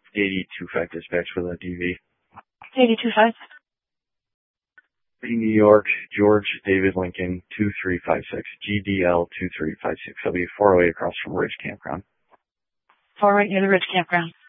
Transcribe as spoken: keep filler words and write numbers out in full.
eighty-two five dispatch with a D V. eighty-two five. New York, George David Lincoln, two three five six, G D L two three five six. I'll be four oh eight across from Ridge Campground. four oh eight near the Ridge Campground.